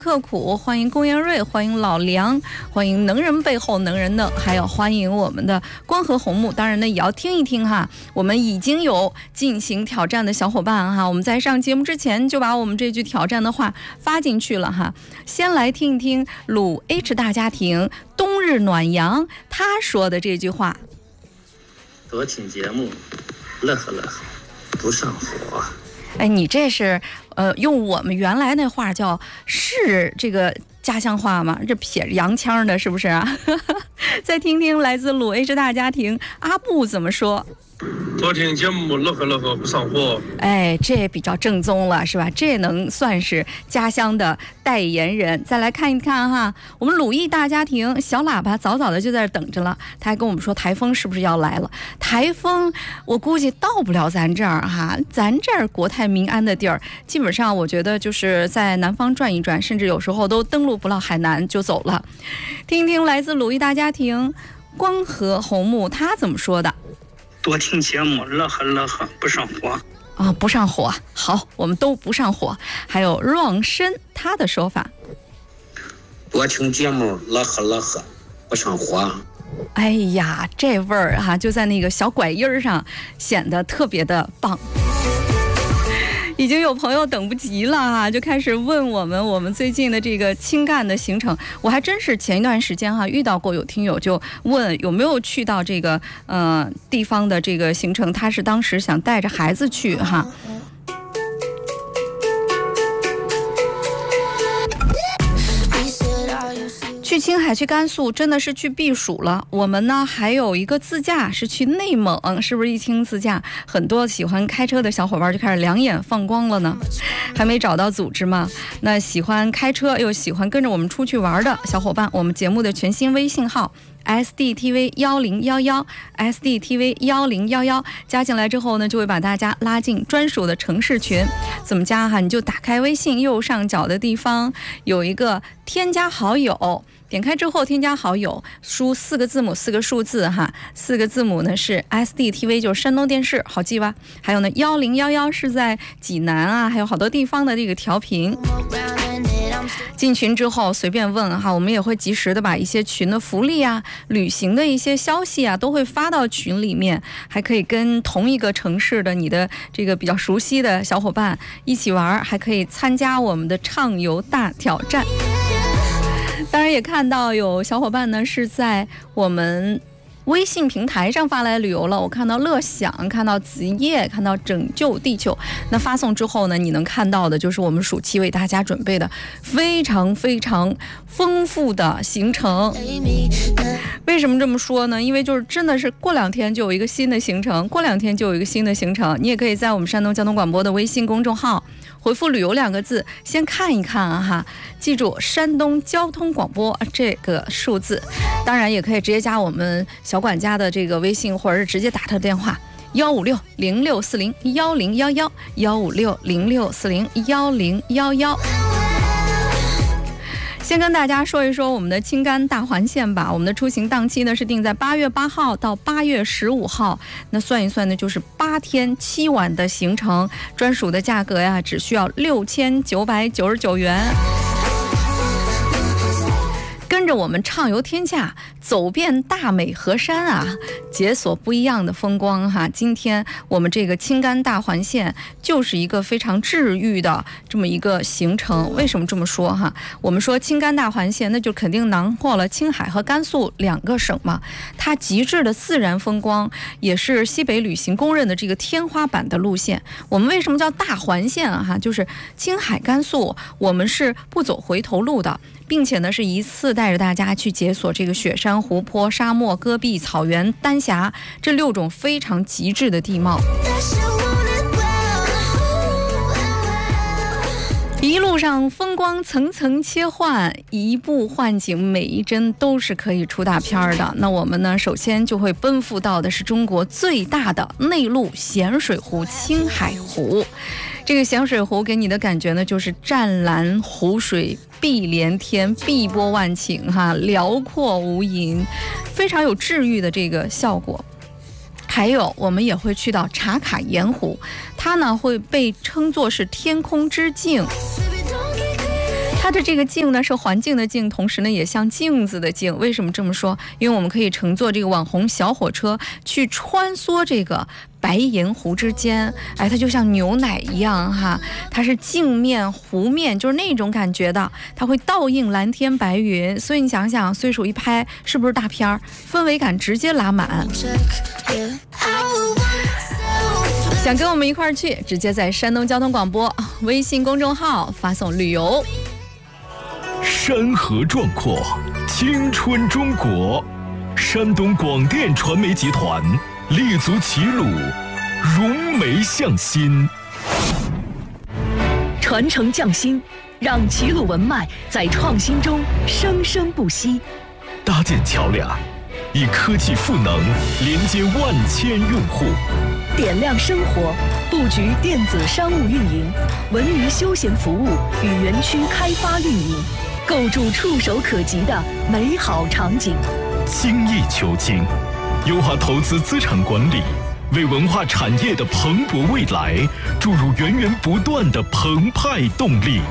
刻苦，欢迎龚延瑞，欢迎老梁，欢迎能人背后能人的，还有欢迎我们的光和红木。当然呢，也要听一听哈，我们已经有进行挑战的小伙伴哈，我们在上节目之前就把我们这句挑战的话发进去了哈。先来听一听鲁 H 大家庭冬日暖阳他说的这句话： 多听节目，乐呵乐呵，不上火。 哎，你这是用我们原来那话叫是这个家乡话吗？这撇洋腔的，是不是啊？再听听来自鲁 H 大家庭阿布怎么说。 多听节目，乐呵乐呵，不上火。 哎，这比较正宗了，是吧？这能算是家乡的代言人。再来看一看哈，我们鲁艺大家庭小喇叭早早的就在这等着了，他还跟我们说台风是不是要来了？台风我估计到不了咱这儿哈，咱这儿国泰民安的地儿，基本上我觉得就是在南方转一转，甚至有时候都登陆不到海南就走了。听听来自鲁艺大家庭光和红木他怎么说的。 多听节目，乐呵乐呵，不上火啊，不上火。好，我们都不上火。还有让参他的说法： 多听节目，乐呵乐呵，不上火。 哎呀，这味儿哈，就在那个小拐音上显得特别的棒。已经有朋友等不及了哈，就开始问我们最近的这个青干的行程。我还真是前一段时间哈遇到过有听友就问有没有去到这个地方的这个行程，他是当时想带着孩子去哈。去青海去甘肃真的是去避暑了。我们呢还有一个自驾是去内蒙，是不是一听自驾很多喜欢开车的小伙伴就开始两眼放光了呢？还没找到组织吗？那喜欢开车又喜欢跟着我们出去玩的小伙伴，我们节目的全新微信号SDTV1011 SDTV1011 加进来之后呢，就会把大家拉进专属的城市群。怎么加哈？你就打开微信右上角的地方有一个添加好友，点开之后添加好友，输4个字母4个数字哈，4个字母呢是 SDTV， 就是山东电视，好记吧？还有呢1011是在济南啊，还有好多地方的这个调频。进群之后随便问哈，我们也会及时的把一些群的福利啊、旅行的一些消息啊都会发到群里面，还可以跟同一个城市的你的这个比较熟悉的小伙伴一起玩，还可以参加我们的畅游大挑战。当然也看到有小伙伴呢是在我们微信平台上发来旅游了，我看到乐享，看到子夜，看到拯救地球。那发送之后呢，你能看到的就是我们暑期为大家准备的非常非常丰富的行程。为什么这么说呢？因为就是真的是过2天就有一个新的行程，过2天就有一个新的行程。你也可以在我们山东交通广播的微信公众号回复旅游2个字，先看一看啊哈，记住山东交通广播这个数字。当然也可以直接加我们小管家的这个微信，或者是直接打他的电话1560640 1011 1560640 1011。先跟大家说一说我们的青甘大环线吧。我们的出行档期呢是定在8月8号到8月15号，那算一算呢就是8天7晚的行程，专属的价格呀只需要6999元。跟着我们畅游天下，走遍大美河山啊，解锁不一样的风光哈。今天我们这个青甘大环线就是一个非常治愈的这么一个行程。为什么这么说哈？我们说青甘大环线，那就肯定囊括了青海和甘肃2个省嘛。它极致的自然风光，也是西北旅行公认的这个天花板的路线。我们为什么叫大环线啊？哈，就是青海、甘肃，我们是不走回头路的。并且呢是一次带着大家去解锁这个雪山、湖泊、沙漠、戈壁、草原、丹霞这6种非常极致的地貌。一路上风光层层切换，一步换景，每一帧都是可以出大片的。那我们呢首先就会奔赴到的是中国最大的内陆咸水湖青海湖。这个咸水湖给你的感觉呢就是湛蓝湖水碧连天，碧波万顷哈，辽阔无垠，非常有治愈的这个效果。还有我们也会去到茶卡盐湖，它呢会被称作是天空之镜。它它的这个镜呢是环境的镜，同时呢也像镜子的镜。为什么这么说？因为我们可以乘坐这个网红小火车去穿梭这个白银湖之间，哎，它就像牛奶一样哈，它是镜面湖面，就是那种感觉的，它会倒映蓝天白云。所以你想想，岁数一拍，是不是大片儿？氛围感直接拉满。想跟我们一块儿去，直接在山东交通广播微信公众号发送旅游。 山河壮阔，青春中国，山东广电传媒集团立足齐鲁，融媒向心， 传承匠心，让齐鲁文脉在创新中生生不息。 搭建桥梁，以科技赋能连接万千用户， 点亮生活，布局电子商务运营、文娱休闲服务与园区开发运营，构筑触手可及的美好场景。 精益求精，优化投资资产管理，为文化产业的蓬勃未来注入源源不断的澎湃动力。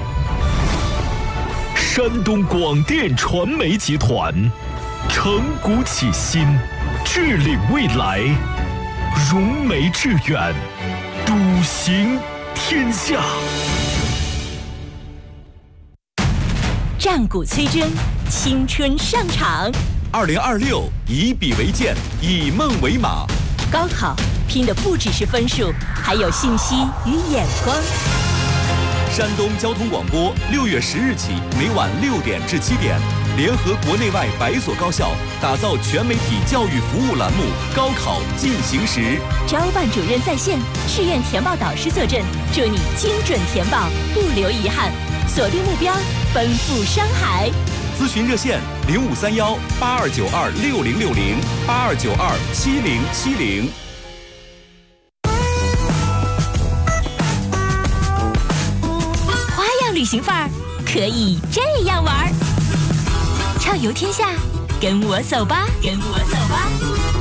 山东广电传媒集团，承古启新，致力未来，融媒致远，笃行天下。 战鼓催征，青春上场。 2026，以笔为鉴，以梦为马。 高考拼的不只是分数，还有信息与眼光。 山东交通广播6月10日起，每晚6点至7点，联合国内外100所高校，打造全媒体教育服务栏目《高考进行时》。 招办主任在线，志愿填报导师坐镇，祝你精准填报，不留遗憾。锁定目标，奔赴山海。 咨询热线：8291-8290-6260，8292-7070。 旅行范儿可以这样玩，畅游天下，跟我走吧，跟我走吧。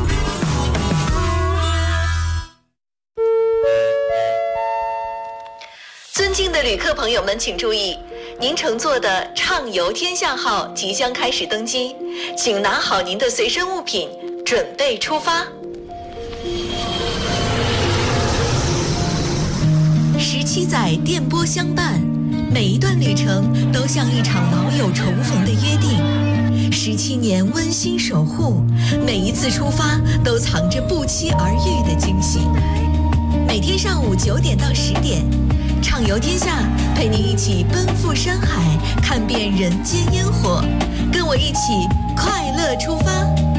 尊敬的旅客朋友们，请注意，您乘坐的畅游天下号即将开始登机，请拿好您的随身物品，准备出发。17载电波相伴，每一段旅程都像一场老友重逢的约定，17年温馨守护，每一次出发都藏着不期而遇的惊喜。每天上午9点到10点，畅游天下，陪你一起奔赴山海，看遍人间烟火，跟我一起快乐出发。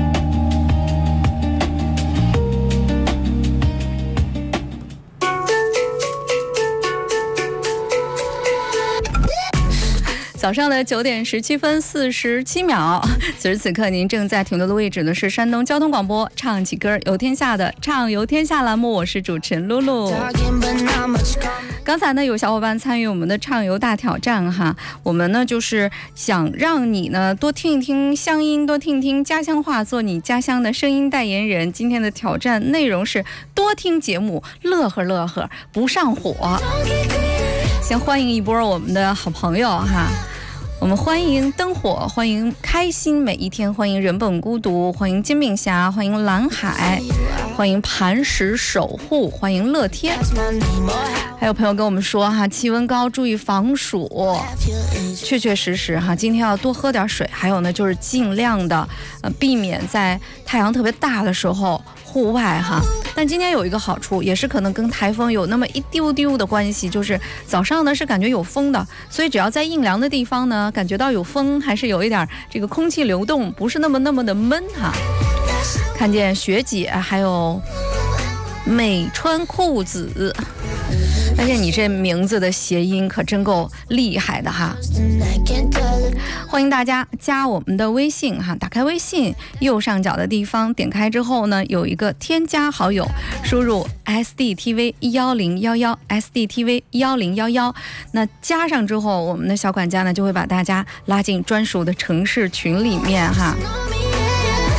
早上的9点17分47秒，此时此刻您正在停留的位置呢是山东交通广播唱起歌游天下的畅游天下栏目，我是主持人露露。刚才呢有小伙伴参与我们的畅游大挑战哈，我们呢就是想让你呢多听一听乡音，多听一听家乡话，做你家乡的声音代言人。今天的挑战内容是多听节目，乐呵乐呵，不上火。先欢迎一波我们的好朋友哈，我们欢迎灯火，欢迎开心每一天，欢迎人本孤独，欢迎煎饼侠，欢迎蓝海，欢迎磐石守护，欢迎乐天。还有朋友跟我们说哈，气温高注意防暑，确确实实哈，今天要多喝点水。还有呢就是尽量的避免在太阳特别大的时候户外哈。但今天有一个好处，也是可能跟台风有那么一丢丢的关系，就是早上呢是感觉有风的，所以只要在阴凉的地方呢感觉到有风，还是有一点这个空气流动，不是那么的闷哈。看见学姐还有美穿裤子，而且你这名字的谐音可真够厉害的哈。欢迎大家加我们的微信哈，打开微信右上角的地方点开之后呢，有一个添加好友，输入 SDTV1011 SDTV1011，那加上之后，我们的小管家呢就会把大家拉进专属的城市群里面哈。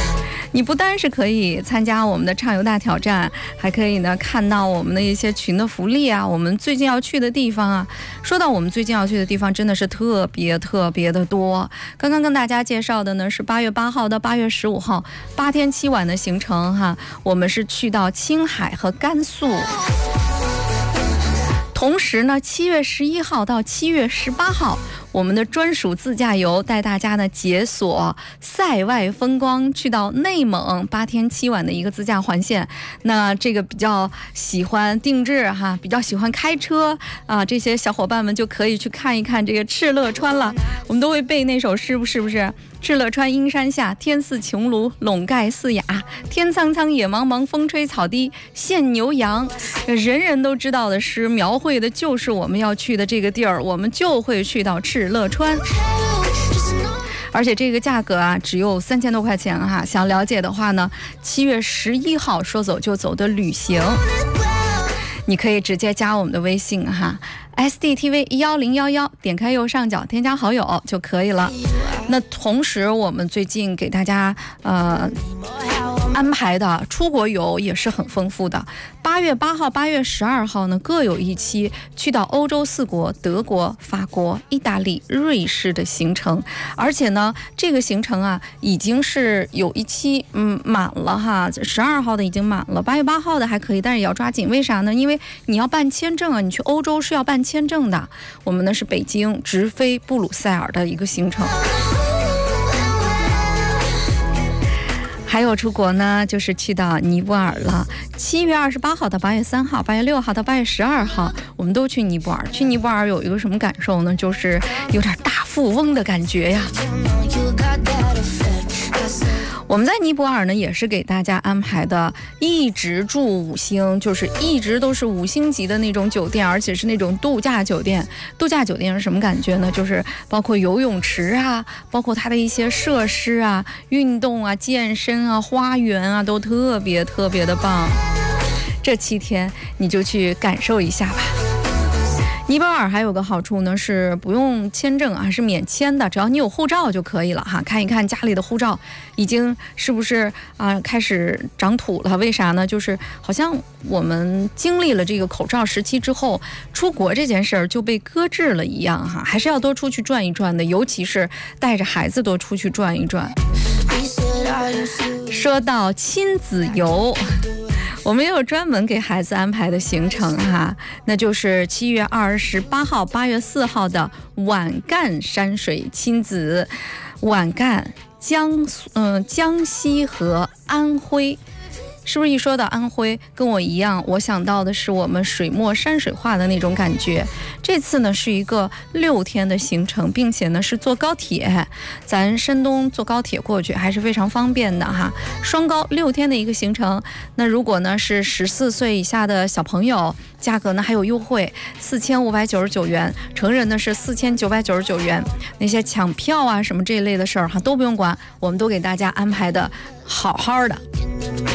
你不单是可以参加我们的畅游大挑战，还可以呢看到我们的一些群的福利啊，我们最近要去的地方啊。说到我们最近要去的地方，真的是特别的多。刚刚跟大家介绍的呢是8月8号到8月15号8天7晚的行程哈，我们是去到青海和甘肃。同时呢，7月11号到7月18号，我们的专属自驾游带大家呢解锁塞外风光，去到内蒙8天7晚的一个自驾环线。那这个比较喜欢定制哈，比较喜欢开车啊，这些小伙伴们就可以去看一看这个敕勒川了。我们都会背那首诗，是不是？敕勒川，阴山下，天似穹庐，笼盖四野。天苍苍，野茫茫，风吹草低见牛羊。人人都知道的诗，描绘的就是我们要去的这个地儿，我们就会去到敕勒川。而且这个价格啊，只有3000多块钱哈。想了解的话呢，7月11号说走就走的旅行，你可以直接加我们的微信哈。SDTV1011，点开右上角添加好友就可以了。那同时我们最近给大家安排的出国游也是很丰富的。8月8号、8月12号呢各有一期去到欧洲4国德国、法国、意大利、瑞士的行程。而且呢这个行程啊已经是有一期满了哈，12号的已经满了，8月8号的还可以，但是也要抓紧。为啥呢？因为你要办签证啊，你去欧洲是要办签证的。我们呢是北京直飞布鲁塞尔的一个行程。还有出国呢，就是去到尼泊尔了。7月28号到8月3号、8月6号到8月12号，我们都去尼泊尔。去尼泊尔有一个什么感受呢？就是有点大富翁的感觉呀。我们在尼泊尔呢，也是给大家安排的一直住5星，就是一直都是5星级的那种酒店，而且是那种度假酒店。度假酒店是什么感觉呢？就是包括游泳池啊，包括它的一些设施啊、运动啊、健身啊、花园啊，都特别的棒。这7天你就去感受一下吧。尼泊尔还有个好处呢，是不用签证啊，是免签的，只要你有护照就可以了哈。看一看家里的护照已经是不是开始长土了？为啥呢？就是好像我们经历了这个口罩时期之后，出国这件事儿就被搁置了一样哈，还是要多出去转一转的，尤其是带着孩子多出去转一转。说到亲子游，我们也有专门给孩子安排的行程哈，那就是7月28号、8月4号的皖赣山水亲子。皖赣，江西和安徽。是不是一说到安徽，跟我一样，我想到的是我们水墨山水画的那种感觉。这次呢是一个6天的行程，并且呢是坐高铁，咱山东坐高铁过去还是非常方便的哈。双高6天的一个行程，那如果呢是14岁以下的小朋友，价格呢还有优惠，4599元，成人呢是4999元。那些抢票啊什么这一类的事儿哈都不用管，我们都给大家安排的好好的。